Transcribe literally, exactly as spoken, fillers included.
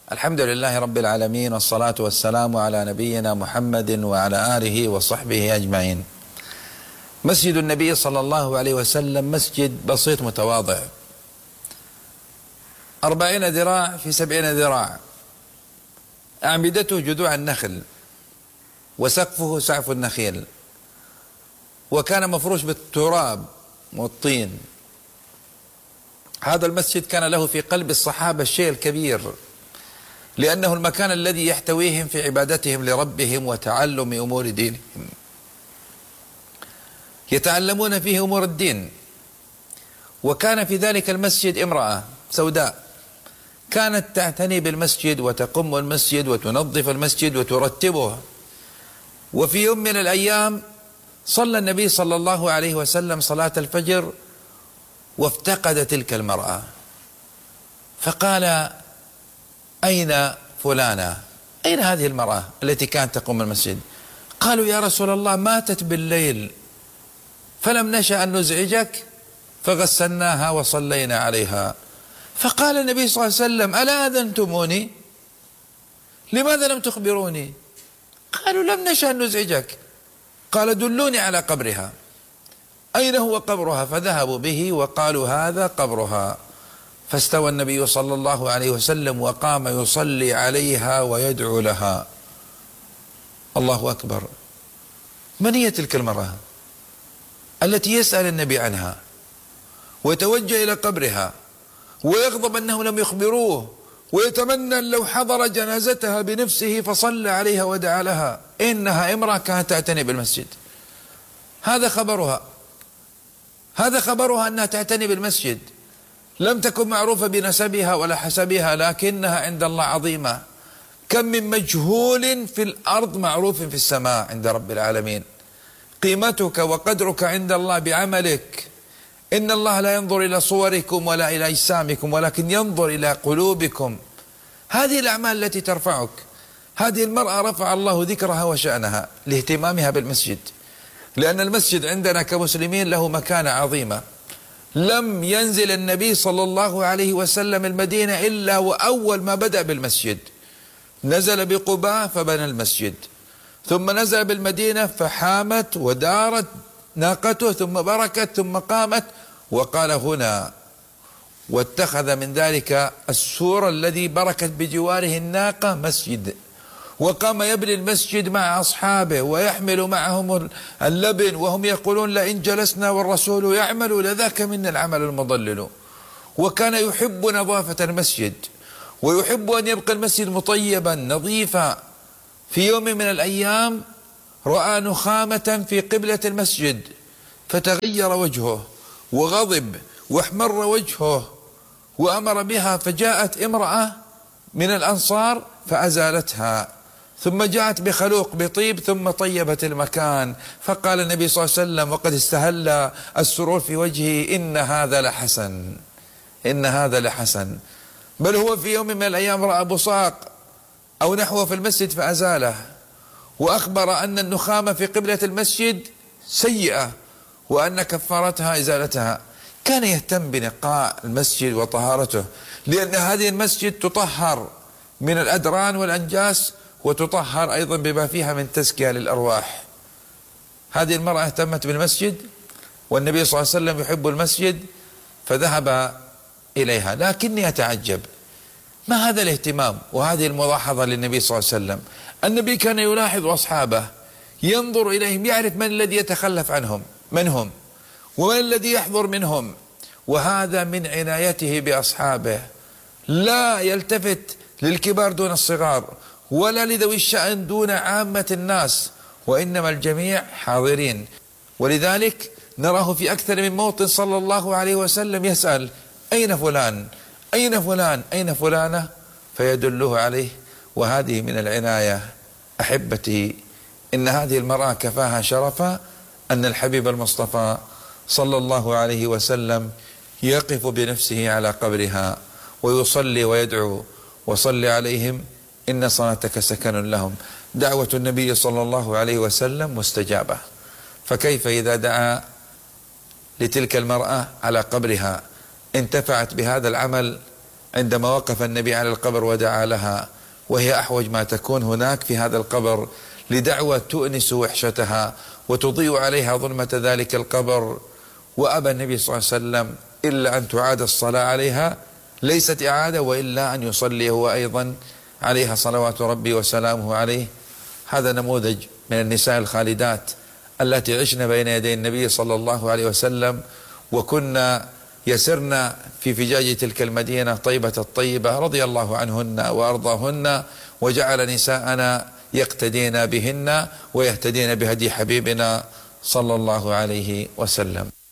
الحمد لله رب العالمين، والصلاة والسلام على نبينا محمد وعلى آله وصحبه أجمعين. مسجد النبي صلى الله عليه وسلم مسجد بسيط متواضع، أربعين ذراع في سبعين ذراع، أعمدته جذوع النخل وسقفه سقف النخيل، وكان مفروش بالتراب والطين. هذا المسجد كان له في قلب الصحابة الشيء الكبير، لأنه المكان الذي يحتويهم في عبادتهم لربهم وتعلم أمور دينهم، يتعلمون فيه أمور الدين. وكان في ذلك المسجد امرأة سوداء كانت تعتني بالمسجد وتقم المسجد وتنظف المسجد وترتبه. وفي يوم من الأيام صلى النبي صلى الله عليه وسلم صلاة الفجر وافتقد تلك المرأة، فقال: أين فلانة؟ أين هذه المرأة التي كانت تقوم المسجد؟ قالوا: يا رسول الله ماتت بالليل فلم نشأ أن نزعجك فغسلناها وصلينا عليها. فقال النبي صلى الله عليه وسلم: ألا أذنتموني؟ لماذا لم تخبروني؟ قالوا: لم نشأ أن نزعجك. قال: دلوني على قبرها. أين هو قبرها؟ فذهبوا به وقالوا: هذا قبرها. فاستوى النبي صلى الله عليه وسلم وقام يصلي عليها ويدعو لها. الله أكبر! من هي تلك المرأة التي يسأل النبي عنها ويتوجه إلى قبرها ويغضب أنهم لم يخبروه ويتمنى أن لو حضر جنازتها بنفسه فصلى عليها ودعا لها؟ إنها امرأة كانت تعتني بالمسجد. هذا خبرها، هذا خبرها أنها تعتني بالمسجد. لم تكن معروفة بنسبها ولا حسبها، لكنها عند الله عظيمة. كم من مجهول في الأرض معروف في السماء عند رب العالمين. قيمتك وقدرك عند الله بعملك. إن الله لا ينظر إلى صوركم ولا إلى أجسامكم، ولكن ينظر إلى قلوبكم. هذه الأعمال التي ترفعك. هذه المرأة رفع الله ذكرها وشأنها لاهتمامها بالمسجد، لأن المسجد عندنا كمسلمين له مكانة عظيمة. لم ينزل النبي صلى الله عليه وسلم المدينة إلا وأول ما بدأ بالمسجد. نزل بقباء فبنى المسجد، ثم نزل بالمدينة فحامت ودارت ناقته، ثم بركت، ثم قامت وقال: هنا. واتخذ من ذلك السور الذي بركت بجواره الناقة مسجد، وقام يبني المسجد مع أصحابه ويحمل معهم اللبن، وهم يقولون: لئن جلسنا والرسول يعمل لذاك منا العمل المضلل. وكان يحب نظافة المسجد ويحب أن يبقى المسجد مطيبا نظيفا. في يوم من الأيام رأى نخامة في قبلة المسجد فتغير وجهه وغضب واحمر وجهه وأمر بها، فجاءت امرأة من الأنصار فأزالتها، ثم جاءت بخلوق بطيب ثم طيبت المكان. فقال النبي صلى الله عليه وسلم وقد استهل السرور في وجهه: إن هذا لحسن، إن هذا لحسن. بل هو في يوم من الأيام رأى بصاق أو نحوه في المسجد فأزاله، وأخبر أن النخامة في قبلة المسجد سيئة وأن كفارتها إزالتها. كان يهتم بنقاء المسجد وطهارته، لأن هذه المسجد تطهر من الأدران والأنجاس، وتطهر أيضا بما فيها من تزكية للأرواح. هذه المرأة اهتمت بالمسجد، والنبي صلى الله عليه وسلم يحب المسجد فذهب إليها. لكني أتعجب، ما هذا الاهتمام وهذه الملاحظة للنبي صلى الله عليه وسلم؟ النبي كان يلاحظ أصحابه، ينظر إليهم، يعرف من الذي يتخلف عنهم، من هم، ومن الذي يحضر منهم. وهذا من عنايته بأصحابه، لا يلتفت للكبار دون الصغار ولا لذوي الشأن دون عامة الناس، وإنما الجميع حاضرين. ولذلك نراه في أكثر من موطن صلى الله عليه وسلم يسأل: أين فلان؟ أين فلان؟ أين فلانة؟ فيدله عليه. وهذه من العناية. أحبتي، إن هذه المرأة كفاها شرفا أن الحبيب المصطفى صلى الله عليه وسلم يقف بنفسه على قبرها ويصلي ويدعو: وصل عليهم إن صلاتك سكن لهم. دعوة النبي صلى الله عليه وسلم مستجابة، فكيف إذا دعا لتلك المرأة على قبرها انتفعت بهذا العمل عندما وقف النبي على القبر ودعا لها، وهي أحوج ما تكون هناك في هذا القبر لدعوة تؤنس وحشتها وتضيء عليها ظلمة ذلك القبر. وأبى النبي صلى الله عليه وسلم إلا أن تعاد الصلاة عليها، ليست إعادة وإلا أن يصلي هو أيضا عليها صلوات ربي وسلامه عليه. هذا نموذج من النساء الخالدات التي عشنا بين يدي النبي صلى الله عليه وسلم، وكنا يسرنا في فجاج تلك المدينة طيبة الطيبة رضي الله عنهن وأرضاهن، وجعل نساءنا يقتدين بهن ويهتدين بهدي حبيبنا صلى الله عليه وسلم.